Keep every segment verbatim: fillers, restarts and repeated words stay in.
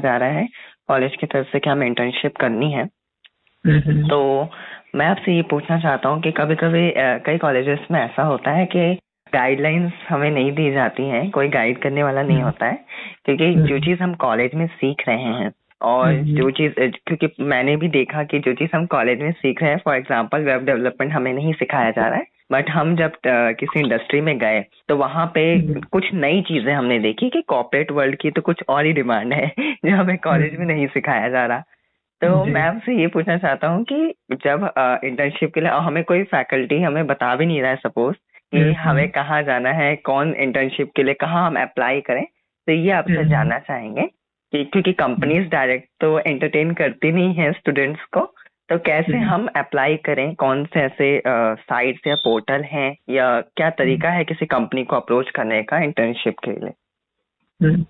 जा रहा है कॉलेज की तरफ से कि हमें इंटर्नशिप करनी है। हम्म, तो मैं आपसे ये पूछना चाहता हूँ कि कभी कभी कई कॉलेजेस में ऐसा होता है कि गाइडलाइंस हमें नहीं दी जाती हैं, कोई गाइड करने वाला नहीं हम्म, होता है, क्योंकि जो हम्म, चीज़ हम कॉलेज में सीख रहे हैं और हम्म, जो चीज़, क्योंकि मैंने भी देखा कि जो चीज़ हम कॉलेज में सीख रहे हैं, फॉर एग्जांपल वेब डेवलपमेंट हमें नहीं सिखाया जा रहा है, बट हम जब अ, किसी इंडस्ट्री में गए तो वहां पे हम्म, कुछ नई चीजें हमने देखी कि कॉर्पोरेट वर्ल्ड की तो कुछ और ही डिमांड है जो हमें कॉलेज में हम्म, नहीं सिखाया जा रहा। तो जी। मैं आपसे ये पूछना चाहता हूँ कि जब इंटर्नशिप के लिए और हमें कोई फैकल्टी हमें बता भी नहीं रहा है, सपोज कि हम्म, हमें हम्म, कहाँ जाना है, कौन इंटर्नशिप के लिए कहाँ हम अप्लाई करें, तो ये आपसे हम्म, जानना चाहेंगे कि क्योंकि हम्म, कंपनीज डायरेक्ट तो एंटरटेन करती नहीं है स्टूडेंट्स को, तो कैसे हम्म, हम अप्लाई करें, कौन से ऐसे साइट्स या पोर्टल हैं या क्या हम्म, तरीका है किसी कंपनी को अप्रोच करने का इंटर्नशिप के लिए। हम्म।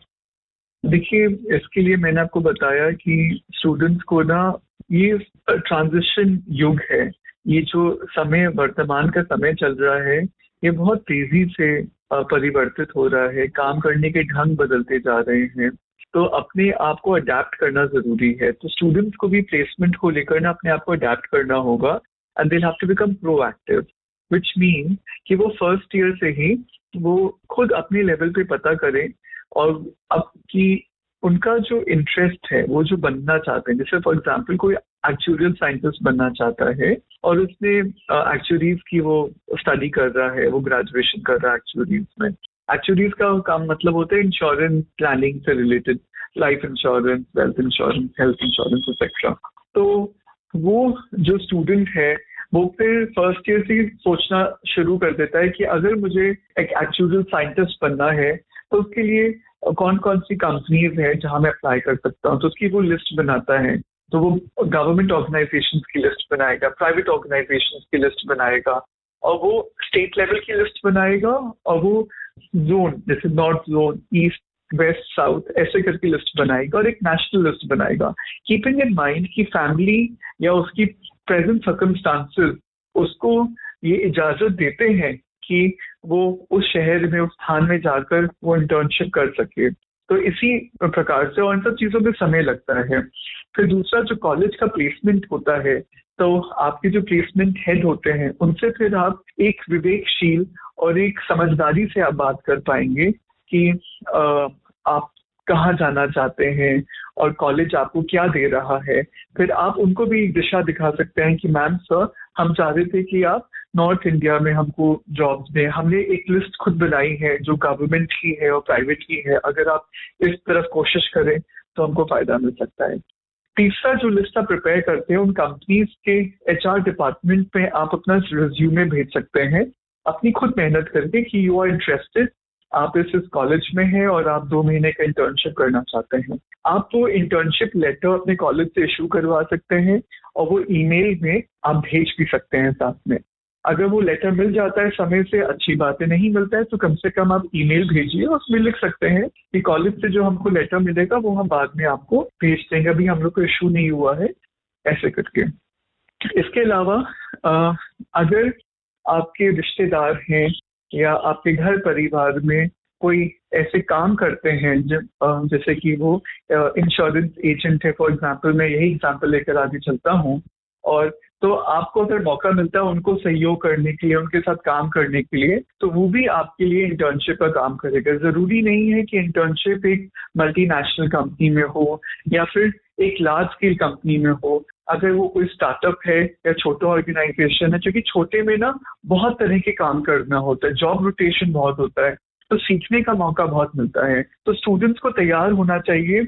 देखिए, इसके लिए मैंने आपको बताया कि स्टूडेंट्स को ना, ये ट्रांजिशन युग है। ये जो समय, वर्तमान का समय चल रहा है, ये बहुत तेजी से अ, परिवर्तित हो रहा है। काम करने के ढंग बदलते जा रहे हैं, तो अपने आप को अडेप्ट करना जरूरी है। तो स्टूडेंट्स को भी प्लेसमेंट को लेकर ना अपने आप को अडेप्ट करना होगा, and they have to become proactive, which mean कि वो फर्स्ट ईयर से ही वो खुद अपने लेवल पे पता करें, और अब कि उनका जो इंटरेस्ट है, वो जो बनना चाहते हैं। जैसे फॉर एग्जांपल कोई एक्चुरियल साइंटिस्ट बनना चाहता है और उसने एक्चुरीज की वो स्टडी कर रहा है, वो ग्रेजुएशन कर रहा है एक्चुरीज में। एक्चुरीज का काम मतलब होता है इंश्योरेंस प्लानिंग से related, life insurance, wealth insurance, health insurance etcetera. तो वो जो स्टूडेंट है, वो फिर फर्स्ट ईयर से ही सोचना शुरू कर देता है कि अगर मुझे एक एक्चुरियल साइंटिस्ट बनना है तो उसके लिए कौन कौन सी कंपनीज है जहां मैं अप्लाई कर सकता हूँ। तो उसकी वो लिस्ट बनाता है। तो वो गवर्नमेंट ऑर्गेनाइजेशन की लिस्ट बनाएगा, प्राइवेट ऑर्गेनाइजेशन की लिस्ट बनाएगा, और वो स्टेट लेवल की लिस्ट बनाएगा, और वो जोन, जैसे north zone, east, waste, south, ऐसे करके लिस्ट बनाएगा, और एक नेशनल लिस्ट बनाएगा, कीपिंग इन माइंड कि फैमिली या उसकी प्रेजेंट सर्कमस्टांसेस उसको ये इजाजत देते हैं कि वो उस शहर में, उस स्थान में जाकर वो इंटर्नशिप कर सके। तो इसी प्रकार से, और इन सब चीजों में समय लगता है। फिर दूसरा जो कॉलेज का प्लेसमेंट होता है, तो आपके जो प्लेसमेंट हेड होते हैं उनसे फिर आप एक विवेकशील और एक समझदारी से आप बात कर पाएंगे कि आ, आप कहाँ जाना चाहते हैं और कॉलेज आपको क्या दे रहा है। फिर आप उनको भी दिशा दिखा सकते हैं कि मैम सर, हम चाह रहे थे कि आप नॉर्थ इंडिया में हमको जॉब्स दें। हमने एक लिस्ट खुद बनाई है जो गवर्नमेंट की है और प्राइवेट की है। अगर आप इस तरफ कोशिश करें तो हमको फायदा मिल सकता है। तीसरा जो लिस्ट आप प्रिपेयर करते हैं, उन कंपनीज के एचआर डिपार्टमेंट में आप अपना रिज्यूमे भेज सकते हैं, अपनी खुद मेहनत करके कि यू आर इंटरेस्टेड, आप इस इस कॉलेज में हैं और आप दो महीने का इंटर्नशिप करना चाहते हैं। आप वो इंटर्नशिप लेटर अपने कॉलेज से इशू करवा सकते हैं, और वो ईमेल में आप भेज भी सकते हैं साथ में। अगर वो लेटर मिल जाता है समय से, अच्छी बात है। नहीं मिलता है तो कम से कम आप ईमेल भेजिए, उसमें लिख सकते हैं कि कॉलेज से जो हमको लेटर मिलेगा वो हम बाद में आपको भेज देंगे, अभी हम लोग को इशू नहीं हुआ है, ऐसे करके। इसके अलावा अ, अगर आपके रिश्तेदार हैं या आपके घर परिवार में कोई ऐसे काम करते हैं जब अ, जैसे कि वो इंश्योरेंस एजेंट है, फॉर एग्जांपल, मैं यही एग्जांपल लेकर आगे चलता हूँ, और तो आपको अगर मौका मिलता है उनको सहयोग करने के लिए, उनके साथ काम करने के लिए, तो वो भी आपके लिए इंटर्नशिप का काम करेगा। जरूरी नहीं है कि इंटर्नशिप एक मल्टीनेशनल कंपनी में हो या फिर एक लार्ज स्केल कंपनी में हो। अगर वो कोई स्टार्टअप है या छोटा ऑर्गेनाइजेशन है, क्योंकि छोटे में ना बहुत तरह के काम करना होता है, जॉब रोटेशन बहुत होता है, तो सीखने का मौका बहुत मिलता है। तो स्टूडेंट्स को तैयार होना चाहिए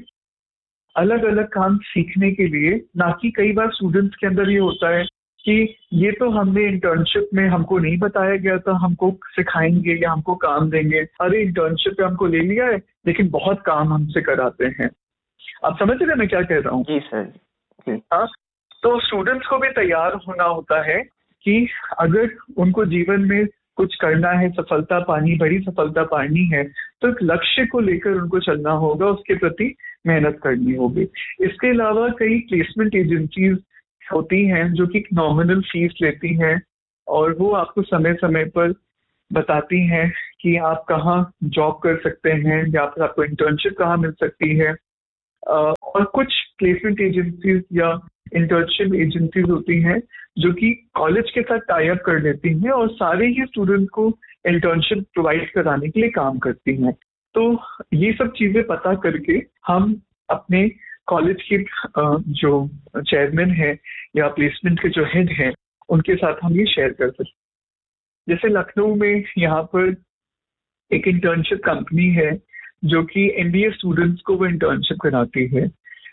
अलग अलग काम सीखने के लिए। ना कि कई बार स्टूडेंट्स के अंदर ये होता है कि ये तो हमने इंटर्नशिप में हमको नहीं बताया गया था, हमको सिखाएंगे या हमको काम देंगे। अरे इंटर्नशिप पे हमको ले लिया है लेकिन बहुत काम हमसे कराते हैं। आप समझ रहे हैं मैं क्या कह रहा हूँ? जी सर। जी। हाँ। तो स्टूडेंट्स को भी तैयार होना होता है कि अगर उनको जीवन में कुछ करना है, सफलता पानी, बड़ी सफलता पानी है, तो एक लक्ष्य को लेकर उनको चलना होगा, उसके प्रति मेहनत करनी होगी। इसके अलावा कई प्लेसमेंट एजेंसीज होती हैं जो कि नॉमिनल फीस लेती हैं, और वो आपको समय समय पर बताती हैं कि आप कहाँ जॉब कर सकते हैं या फिर आपको इंटर्नशिप कहाँ मिल सकती है। और कुछ प्लेसमेंट एजेंसीज या इंटर्नशिप एजेंसीज होती हैं जो कि कॉलेज के साथ टाई अप कर लेती हैं और सारे ही स्टूडेंट को इंटर्नशिप प्रोवाइड कराने के लिए काम करती हैं। तो ये सब चीजें पता करके हम अपने कॉलेज के जो चेयरमैन है या प्लेसमेंट के जो हेड हैं उनके साथ हम ये शेयर कर सकते हैं। जैसे लखनऊ में यहाँ पर एक इंटर्नशिप कंपनी है जो कि एमबीए स्टूडेंट्स को वो इंटर्नशिप कराती है।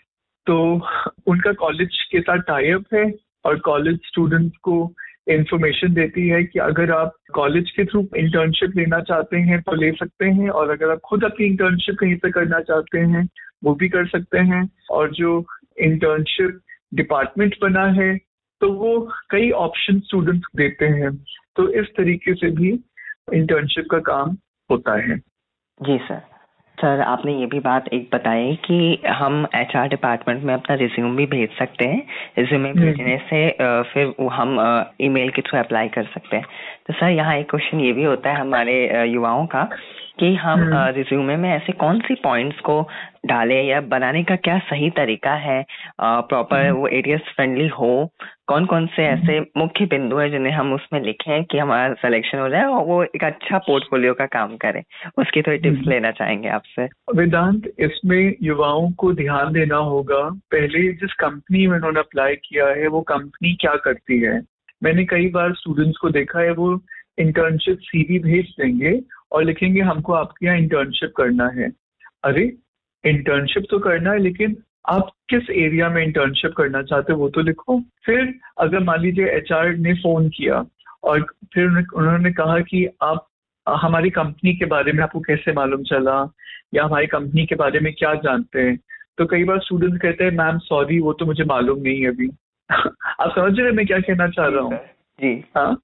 तो उनका कॉलेज के साथ टाई अप है और कॉलेज स्टूडेंट्स को इंफॉर्मेशन देती है कि अगर आप कॉलेज के थ्रू इंटर्नशिप लेना चाहते हैं तो ले सकते हैं, और अगर आप खुद अपनी इंटर्नशिप कहीं पे करना चाहते हैं वो भी कर सकते हैं। और जो इंटर्नशिप डिपार्टमेंट बना है तो वो कई ऑप्शन स्टूडेंट्स देते हैं। तो इस तरीके से भी इंटर्नशिप का काम होता है। जी सर। सर आपने ये भी बात एक बताई कि हम एचआर डिपार्टमेंट में अपना रिज्यूम भी भेज सकते हैं। रिज्यूमे भेजने से अ, फिर वो हम ईमेल के थ्रू अप्लाई कर सकते हैं। तो सर यहाँ एक क्वेश्चन ये भी होता है हमारे अ, युवाओं का कि हम रिज्यूमे में ऐसे कौन सी पॉइंट्स को डालें या बनाने का क्या सही तरीका है, प्रॉपर वो एरियस फ्रेंडली हो, कौन कौन से ऐसे मुख्य बिंदु है जिन्हें हम उसमें लिखें कि हमारा सिलेक्शन हो जाए और वो एक अच्छा पोर्टफोलियो का काम करे, उसकी थोड़ी टिप्स लेना चाहेंगे आपसे। वेदांत, इसमें युवाओं को ध्यान देना होगा पहले जिस कंपनी में उन्होंने अप्लाई किया है वो कंपनी क्या करती है। मैंने कई बार स्टूडेंट्स को देखा है वो इंटर्नशिप सीवी भेज देंगे और लिखेंगे हमको आपके यहाँ इंटर्नशिप करना है। अरे इंटर्नशिप तो करना है लेकिन आप किस एरिया में इंटर्नशिप करना चाहते हो वो तो लिखो। फिर अगर मान लीजिए एचआर ने फोन किया और फिर उन्होंने कहा कि आप हमारी कंपनी के बारे में आपको कैसे मालूम चला या हमारी कंपनी के बारे में क्या जानते हैं, तो कई बार स्टूडेंट्स कहते हैं मैम सॉरी वो तो मुझे मालूम नहीं है अभी। आप समझ रहे हैं मैं क्या कहना चाह रहा हूँ? जी हाँ।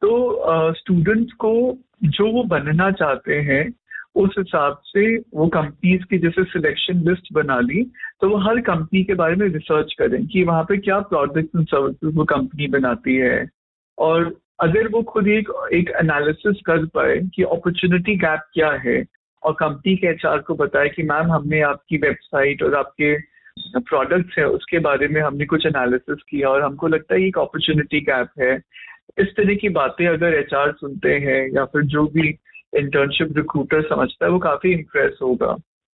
तो स्टूडेंट्स uh, को जो वो बनना चाहते हैं उस हिसाब से वो कंपनीज की जैसे सिलेक्शन लिस्ट बना ली तो वो हर कंपनी के बारे में रिसर्च करें कि वहाँ पे क्या प्रोडक्ट्स एंड सर्विसेज वो कंपनी बनाती है। और अगर वो खुद एक एक एनालिसिस कर पाए कि अपॉर्चुनिटी गैप क्या है और कंपनी के एचआर को बताए कि मैम हमने आपकी वेबसाइट और आपके प्रोडक्ट्स है उसके बारे में हमने कुछ एनालिसिस किया और हमको लगता है एक अपॉर्चुनिटी गैप है। इस तरह की बातें अगर एचआर सुनते हैं या फिर जो भी इंटर्नशिप रिक्रूटर समझता है वो काफी इम्प्रेस होगा।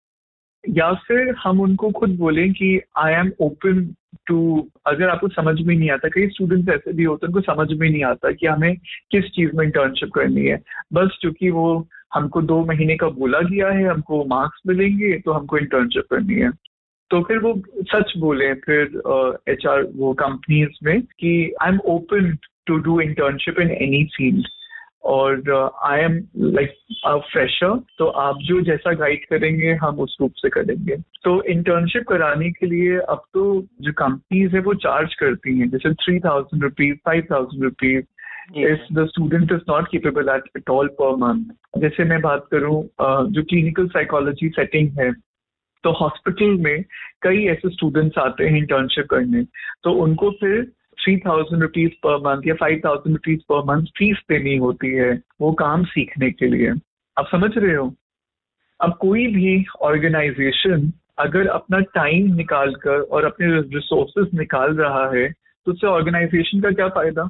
या फिर हम उनको खुद बोलें कि आई एम ओपन टू, अगर आपको समझ में नहीं आता, कई स्टूडेंट्स ऐसे भी होते हैं उनको समझ में नहीं आता कि हमें किस चीज में इंटर्नशिप करनी है, बस क्योंकि वो हमको दो महीने का बोला गया है हमको मार्क्स मिलेंगे तो हमको इंटर्नशिप करनी है। तो फिर वो सच बोले फिर एचआर uh, वो कंपनीज में कि I am open to do internship in any field और I am like a fresher, तो आप जो जैसा गाइड करेंगे हम उस रूप से करेंगे। तो इंटर्नशिप कराने के लिए अब तो जो कंपनीज है वो चार्ज करती हैं, जैसे three thousand rupees five thousand rupees if the student is not capable eight at all per month. जैसे मैं बात करूं uh, जो क्लिनिकल साइकोलॉजी सेटिंग है तो हॉस्पिटल में कई ऐसे स्टूडेंट्स आते हैं इंटर्नशिप करने, तो उनको फिर three thousand rupees per month या five thousand rupees per month fees देनी होती है वो काम सीखने के लिए। आप समझ रहे हो? अब कोई भी ऑर्गेनाइजेशन अगर अपना टाइम निकाल कर और अपने रिसोर्सेज निकाल रहा है तो उससे ऑर्गेनाइजेशन का क्या फायदा,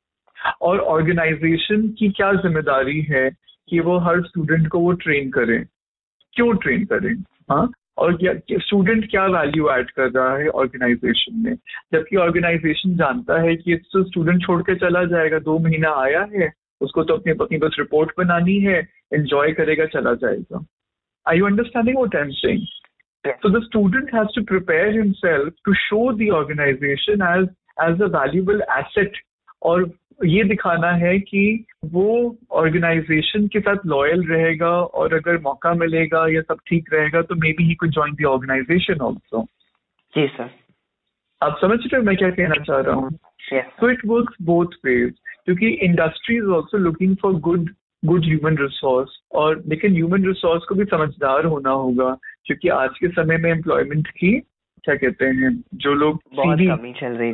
और ऑर्गेनाइजेशन की क्या जिम्मेदारी है कि वो हर स्टूडेंट को वो ट्रेन करें, क्यों ट्रेन करें, हाँ, और स्टूडेंट क्या वैल्यू ऐड कर रहा है ऑर्गेनाइजेशन में। जबकि ऑर्गेनाइजेशन जानता है कि तो स्टूडेंट छोड़ के चला जाएगा, दो महीना आया है उसको तो अपनी अपनी बस रिपोर्ट बनानी है, एंजॉय करेगा चला जाएगा। Are you understanding what I am saying? So the student has to prepare himself to show the organization as as a valuable asset और ये दिखाना है कि वो ऑर्गेनाइजेशन के साथ लॉयल रहेगा और अगर मौका मिलेगा या सब ठीक रहेगा तो may be he could join the organisation also. Ji sir. आप समझ रहे हो मैं क्या कहना चाह रहा हूँ? So it works both ways, क्योंकि industry is also looking for good good human resource, और लेकिन ह्यूमन रिसोर्स को भी समझदार होना होगा क्योंकि आज के समय में एम्प्लॉयमेंट की क्या कहते हैं जो लोग बहुत कमी चल रही